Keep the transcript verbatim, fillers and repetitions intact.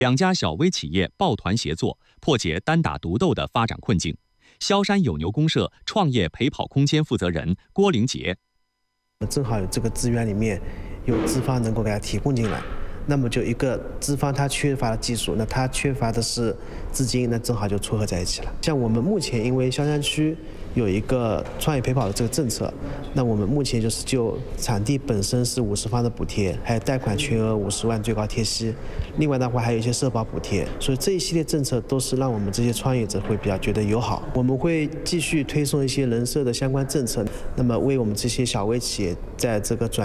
两家小微企业抱团协作，破解单打独斗的发展困境。萧山有牛公社创业陪跑空间负责人郭玲杰， 正好有这个资源里面有资方能够给他提供进来，那么就一个资方他缺乏了技术，那他缺乏的是资金，那正好就撮合在一起了。像我们目前因为萧山区有一个创业陪跑的这个政策，那我们目前就是就场地本身是五十方的补贴，还有贷款全额五十万最高贴息，另外的话还有一些社保补贴，所以这一系列政策都是让我们这些创业者会比较觉得友好。我们会继续推送一些人社的相关政策，那么为我们这些小微企业在这个转